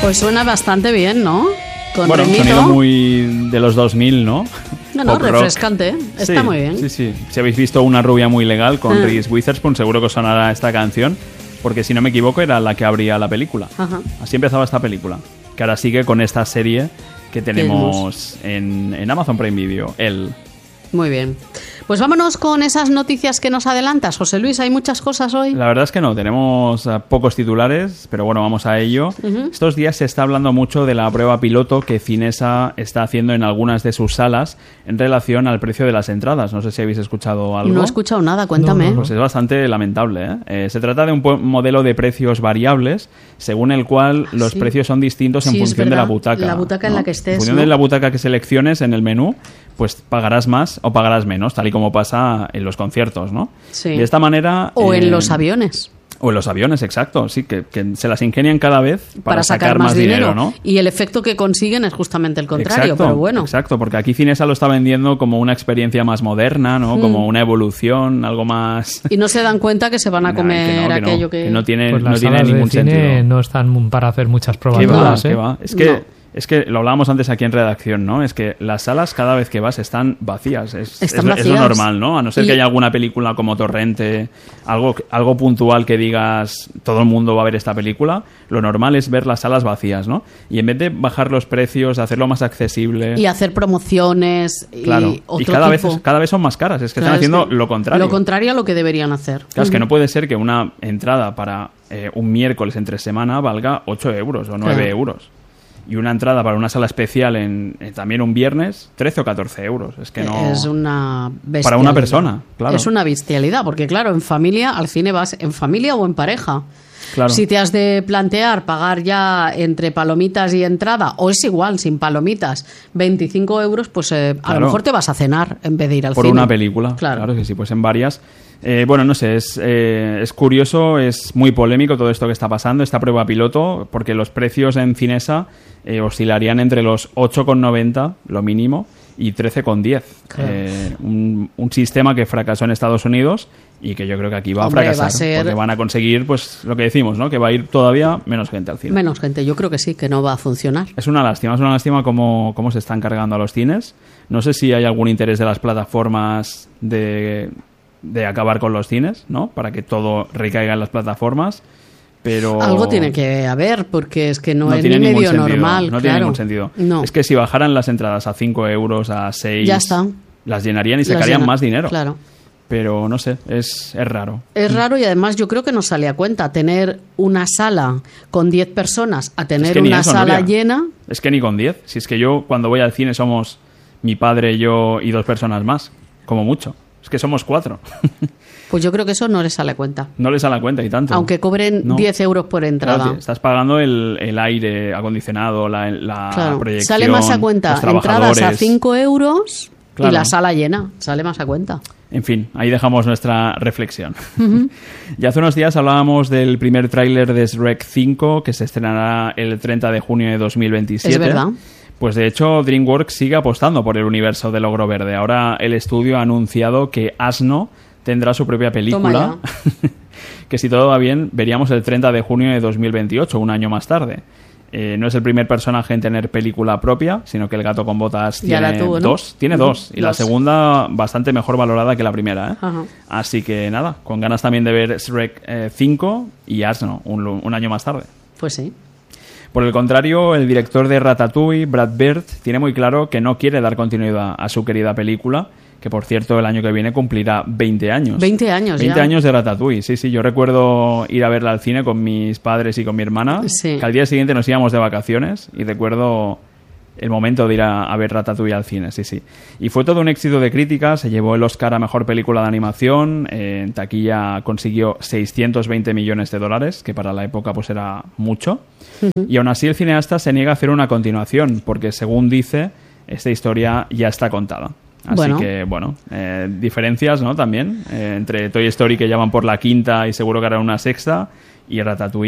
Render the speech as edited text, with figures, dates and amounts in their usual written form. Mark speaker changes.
Speaker 1: Pues suena bastante bien, ¿no? Con
Speaker 2: bueno, un
Speaker 1: ritmito.
Speaker 2: sonido muy de los 2000, ¿no?
Speaker 1: No,
Speaker 2: Pop rock.
Speaker 1: refrescante. Está
Speaker 2: Sí,
Speaker 1: muy bien.
Speaker 2: Sí, sí. Si habéis visto Una rubia muy legal con Reese Witherspoon, seguro que os sonará esta canción, porque si no me equivoco era la que abría la película.
Speaker 1: Ajá.
Speaker 2: Así empezaba esta película, que ahora sigue con esta serie que tenemos en Amazon Prime Video, Elle.
Speaker 1: Muy bien. Pues vámonos con esas noticias que nos adelantas, José Luis. ¿Hay muchas cosas hoy?
Speaker 2: La verdad es que no, tenemos pocos titulares, pero bueno, vamos a ello. Estos días se está hablando mucho de la prueba piloto que Cinesa está haciendo en algunas de sus salas en relación al precio de las entradas. No sé si habéis escuchado algo.
Speaker 1: No he escuchado nada, cuéntame.
Speaker 2: Pues es bastante lamentable, ¿eh? Se trata de un modelo de precios variables, según el cual los precios son distintos en función de la butaca.
Speaker 1: La butaca en la que estés.
Speaker 2: En función de la butaca que selecciones en el menú, pues pagarás más o pagarás menos, tal y como pasa en los conciertos, ¿no?
Speaker 1: Sí.
Speaker 2: De esta manera...
Speaker 1: O en los aviones.
Speaker 2: O en los aviones, exacto. Sí, que se las ingenian cada vez para sacar más dinero, ¿no?
Speaker 1: Y el efecto que consiguen es justamente el contrario,
Speaker 2: Exacto,
Speaker 1: pero bueno.
Speaker 2: Exacto, porque aquí Cinesa lo está vendiendo como una experiencia más moderna, ¿no? Como una evolución, algo más...
Speaker 1: Y no se dan cuenta que se van a comer aquello que...
Speaker 2: no tiene,
Speaker 3: Pues
Speaker 2: no
Speaker 3: las
Speaker 2: tiene
Speaker 3: salas
Speaker 2: ningún
Speaker 3: de cine
Speaker 2: sentido.
Speaker 3: no están para hacer muchas pruebas
Speaker 2: ¿Qué va?
Speaker 3: nuevas,
Speaker 2: ¿Qué va? Es que lo hablábamos antes aquí en redacción, ¿no? Es que las salas cada vez que vas están vacías. Es lo normal, ¿no? A no ser que haya alguna película como Torrente, algo puntual que digas todo el mundo va a ver esta película, lo normal es ver las salas vacías, ¿no? Y en vez de bajar los precios, hacerlo más accesible...
Speaker 1: Y hacer promociones
Speaker 2: claro.
Speaker 1: y otro
Speaker 2: y cada
Speaker 1: tipo.
Speaker 2: vez son más caras. Es que
Speaker 1: Claro,
Speaker 2: están haciendo lo contrario.
Speaker 1: Lo contrario a lo que deberían hacer.
Speaker 2: Claro, es que no puede ser que una entrada para un miércoles entre semana valga 8 euros o 9 euros. Y una entrada para una sala especial también un viernes, 13 o 14 euros. Es que no...
Speaker 1: Es una bestialidad.
Speaker 2: Para una persona, claro.
Speaker 1: Es una bestialidad, porque claro, en familia, al cine vas en familia o en pareja.
Speaker 2: Claro.
Speaker 1: Si te has de plantear pagar ya entre palomitas y entrada, o es igual, sin palomitas, 25 euros, pues a lo mejor te vas a cenar en vez de ir al cine.
Speaker 2: Por una película,
Speaker 1: claro
Speaker 2: que sí, pues en varias... bueno, no sé, es curioso, es muy polémico todo esto que está pasando, esta prueba piloto, porque los precios en Cinesa oscilarían entre los 8,90, lo mínimo, y 13,10.
Speaker 1: Claro.
Speaker 2: Un sistema que fracasó en Estados Unidos y que yo creo que aquí va a fracasar, porque van a conseguir, pues lo que decimos, ¿no? Que va a ir todavía menos gente al cine.
Speaker 1: Menos gente, yo creo que sí, que no va a funcionar.
Speaker 2: Es una lástima cómo se están cargando a los cines. No sé si hay algún interés de las plataformas de acabar con los cines, ¿no? Para que todo recaiga en las plataformas, pero...
Speaker 1: Algo tiene que haber, porque es que no es
Speaker 2: tiene
Speaker 1: ni
Speaker 2: ningún
Speaker 1: medio
Speaker 2: sentido,
Speaker 1: normal.
Speaker 2: No tiene ningún sentido.
Speaker 1: No.
Speaker 2: Es que si bajaran las entradas a 5 euros, a 6...
Speaker 1: Ya está.
Speaker 2: Las llenarían y sacarían más dinero.
Speaker 1: Claro.
Speaker 2: Pero no sé, es raro.
Speaker 1: Es raro y además yo creo que nos sale a cuenta tener una sala con 10 personas a tener una sala llena.
Speaker 2: Es que ni con 10. Si es que yo cuando voy al cine somos mi padre, yo y 2 personas más, como mucho. Es que somos 4.
Speaker 1: Pues yo creo que eso no les sale a cuenta.
Speaker 2: No les sale a cuenta y tanto.
Speaker 1: Aunque cobren 10 euros por entrada.
Speaker 2: Claro, estás pagando el aire acondicionado, la proyección.
Speaker 1: Sale más a cuenta entradas a 5 euros y la sala llena. Sale más a cuenta.
Speaker 2: En fin, ahí dejamos nuestra reflexión. Ya hace unos días hablábamos del primer tráiler de Shrek 5 que se estrenará el 30 de junio de 2027.
Speaker 1: Es verdad.
Speaker 2: Pues de hecho DreamWorks sigue apostando por el universo del Ogro Verde. Ahora el estudio ha anunciado que Asno tendrá su propia película que si todo va bien veríamos el 30 de junio de 2028, un año más tarde. No es el primer personaje en tener película propia, sino que El gato con botas tiene dos. Tiene dos. Y la segunda bastante mejor valorada que la primera, ¿eh?
Speaker 1: Ajá.
Speaker 2: Así que nada, con ganas también de ver Shrek 5 y Asno un año más tarde.
Speaker 1: Pues sí.
Speaker 2: Por el contrario, el director de Ratatouille, Brad Bird, tiene muy claro que no quiere dar continuidad a su querida película, que por cierto el año que viene cumplirá 20 años.
Speaker 1: 20 años
Speaker 2: 20
Speaker 1: ya.
Speaker 2: años de Ratatouille, sí. Yo recuerdo ir a verla al cine con mis padres y con mi hermana,
Speaker 1: sí.
Speaker 2: Que al día siguiente nos íbamos de vacaciones y recuerdo el momento de ir a ver Ratatouille al cine, sí. Y fue todo un éxito de crítica, se llevó el Oscar a Mejor Película de Animación, en taquilla consiguió $620 millones, que para la época pues era mucho. Y aún así el cineasta se niega a hacer una continuación, porque según dice, esta historia ya está contada. Así que, diferencias, ¿no? También entre Toy Story, que ya van por la 5ª y seguro que harán una 6ª, y Ratatouille.